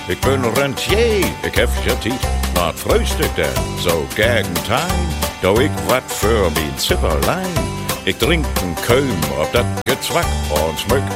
Ik ben een rentier, ik heb je tijd. Maar het frühstuk daar, zo gegen tijd. Doe ik wat voor mijn zipperlijn. Ik drink een keum op dat gezwak en smuk